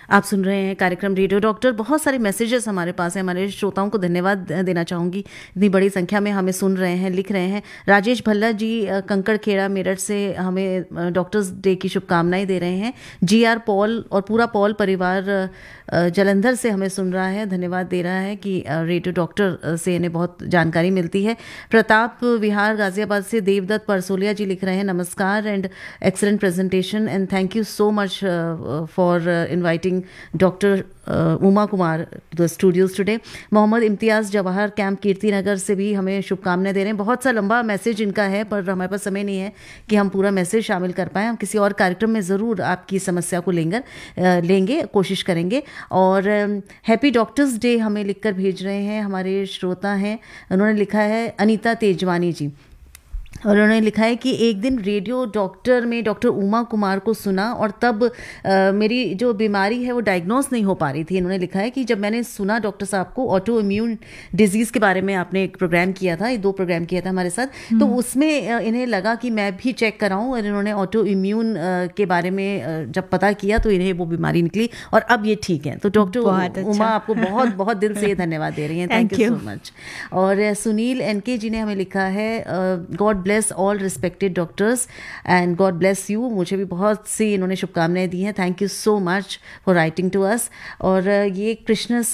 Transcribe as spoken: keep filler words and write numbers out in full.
आप सुन रहे हैं कार्यक्रम रेडियो डॉक्टर। बहुत सारे मैसेजेस हमारे पास हैं, हमारे श्रोताओं को धन्यवाद देना चाहूँगी, इतनी बड़ी संख्या में हमें सुन रहे हैं, लिख रहे हैं। राजेश भल्ला जी कंकड़ खेड़ा मेरठ से हमें डॉक्टर्स डे की शुभकामनाएं दे रहे हैं। जी आर पॉल और पूरा पॉल परिवार जलंधर से हमें सुन रहा है, धन्यवाद दे रहा है कि रेडियो डॉक्टर से इन्हें बहुत जानकारी मिलती है। प्रताप विहार गाजियाबाद से देवदत्त परसोलिया जी लिख रहे हैं, नमस्कार and excellent presentation and thank you so much for inviting doctor Uma Kumar the studios today. Mohammad Imtiaz Jawahar camp Kirti Nagar से भी हमें शुभकामनाएं दे रहे हैं। बहुत सा लंबा मैसेज इनका है पर हमारे पास समय नहीं है कि हम पूरा मैसेज शामिल कर पाएँ। हम किसी और कार्यक्रम में ज़रूर आपकी समस्या को लेंगे लेंगे कोशिश करेंगे। और हैप्पी डॉक्टर्स डे हमें लिखकर भेज रहे हैं हमारे श्रोता हैं, उन्होंने लिखा है अनीता तेजवानी जी, और उन्होंने लिखा है कि एक दिन रेडियो डॉक्टर में डॉक्टर उमा कुमार को सुना और तब आ, मेरी जो बीमारी है वो डायग्नोस नहीं हो पा रही थी। इन्होंने लिखा है कि जब मैंने सुना डॉक्टर साहब को, ऑटो इम्यून डिजीज़ के बारे में आपने एक प्रोग्राम किया था, दो प्रोग्राम किया था हमारे साथ, तो उसमें इन्हें लगा कि मैं भी चेक कराऊं और इन्होंने ऑटो इम्यून के बारे में जब पता किया तो इन्हें वो बीमारी निकली और अब ये ठीक है। तो डॉक्टर अच्छा। उमा आपको बहुत बहुत दिल से धन्यवाद दे रही हैं, थैंक यू सो मच। और सुनील एन के जी ने हमें लिखा है, God bless all respected doctors and God bless you. मुझे भी बहुत सी इन्होंने शुभकामनाएं दी हैं, thank you so much for writing to us. और ये कृष्ण